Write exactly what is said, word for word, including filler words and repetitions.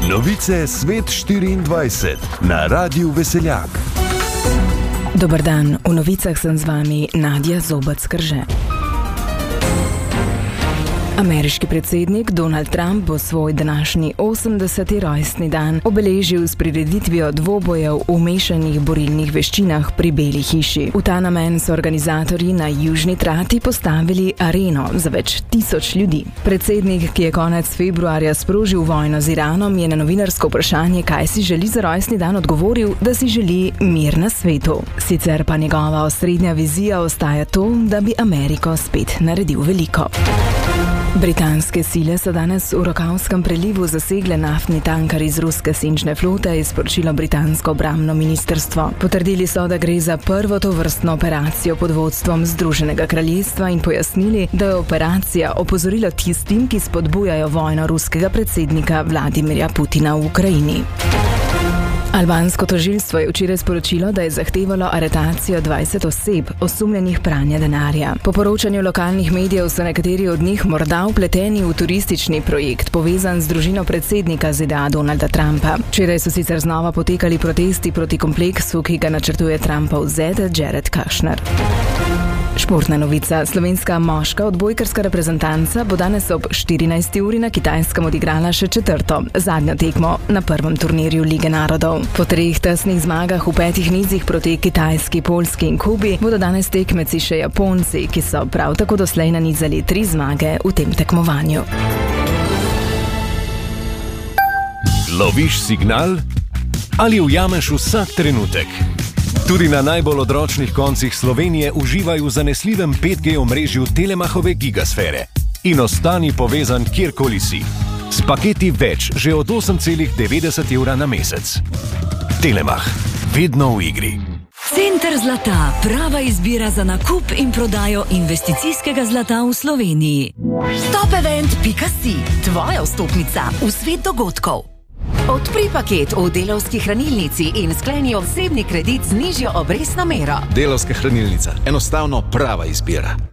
Novice Svet štiriindvajset na Radiu Veseljak. Dober dan, v novicah sem z vami Nadja Zobec-Krže. Ameriški predsednik Donald Trump bo svoj današnji osemdeseti rojstni dan obeležil s prireditvijo dvobojev v mešanih borilnih veščinah pri Beli hiši. V ta namen so organizatorji na južni trati postavili areno za več tisoč ljudi. Predsednik, ki je konec februarja sprožil vojno z Iranom, je na novinarsko vprašanje, kaj si želi za rojstni dan, odgovoril, da si želi mir na svetu. Sicer pa njegova osrednja vizija ostaja to, da bi Ameriko spet naredil veliko. Britanske sile so danes v Rokavskem prelivu zasegle naftni tankar iz ruske senčne flote, je sporočilo britansko obrambno ministrstvo. Potrdili so, da gre za prvo tovrstno operacijo pod vodstvom Združenega kraljestva in pojasnili, da je operacija opozorilo tistim, ki spodbujajo vojno ruskega predsednika Vladimirja Putina v Ukrajini. Albansko tožilstvo je včeraj sporočilo, da je zahtevalo aretacijo dvajset oseb, osumljenih pranja denarja. Po poročanju lokalnih medijev so nekateri od njih morda vpleteni v turistični projekt, povezan z družino predsednika Z D A Donalda Trumpa. Včeraj so sicer znova potekali protesti proti kompleksu, ki ga načrtuje Trumpov zet Jared Kushner. Športna novica. Slovenska moška odbojkarska reprezentanca bo danes ob štirinajsti uri na Kitajskem odigrala še četrto, zadnjo tekmo na prvem turnirju Lige narodov. Po treh tesnih zmagah v petih nizih proti Kitajski, Poljski in Kubi bodo danes tekmeci še Japonci, ki so prav tako doslej nanizali tri zmage v tem tekmovanju. Loviš signal ali ujameš vsak trenutek? Tudi na najbolj odročnih koncih Slovenije uživaj v zanesljivem pet G omrežju Telemachove gigasfere in ostani povezan kjerkoli si. S paketi več že od osem celih devetdeset evra na mesec. Telemach, vedno v igri. Center zlata, prava izbira za nakup in prodajo investicijskega zlata v Sloveniji. Stopevent pika si, tvoja vstopnica v svet dogodkov. Odpri paket v Delavski hranilnici in skleni osebni kredit z nižjo obrestno mero. Delavska hranilnica, enostavno prava izbira.